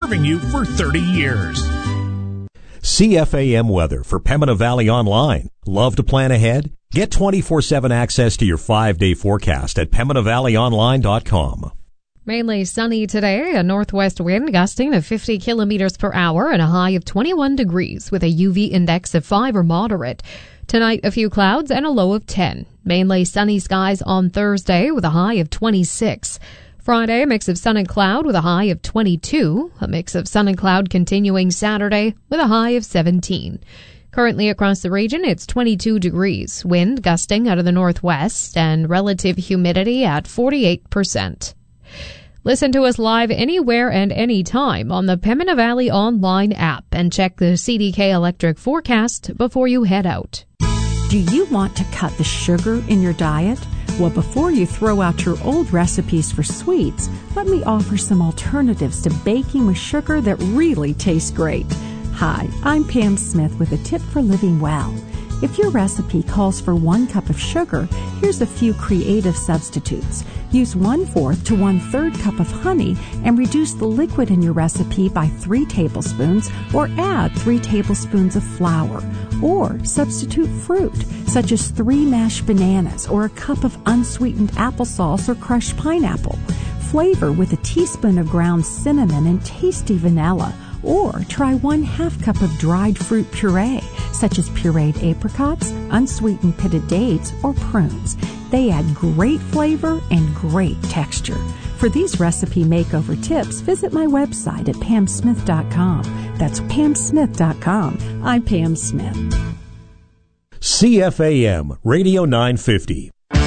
serving you for 30 years. CFAM weather for Pembina Valley Online. Love to plan ahead? Get 24/7 access to your 5-day forecast at PembinaValleyOnline.com. Mainly sunny today, a northwest wind gusting to 50 kilometers per hour and a high of 21 degrees with a UV index of 5 or moderate. Tonight, a few clouds and a low of 10. Mainly sunny skies on Thursday with a high of 26. Friday, a mix of sun and cloud with a high of 22. A mix of sun and cloud continuing Saturday with a high of 17. Currently across the region, it's 22 degrees. Wind gusting out of the northwest and relative humidity at 48%. Listen to us live anywhere and anytime on the Pembina Valley Online app and check the CDK Electric forecast before you head out. Do you want to cut the sugar in your diet? Well, before you throw out your old recipes for sweets, let me offer some alternatives to baking with sugar that really taste great. Hi, I'm Pam Smith with a tip for living well. If your recipe calls for 1 cup of sugar, here's a few creative substitutes. Use 1/4 to 1/3 cup of honey and reduce the liquid in your recipe by 3 tablespoons or add 3 tablespoons of flour. Or substitute fruit, such as 3 mashed bananas or a cup of unsweetened applesauce or crushed pineapple. Flavor with a teaspoon of ground cinnamon and tasty vanilla. Or try 1/2 cup of dried fruit puree, such as pureed apricots, unsweetened pitted dates, or prunes. They add great flavor and great texture. For these recipe makeover tips, visit my website at pamsmith.com. That's pamsmith.com. I'm Pam Smith. CFAM Radio 950.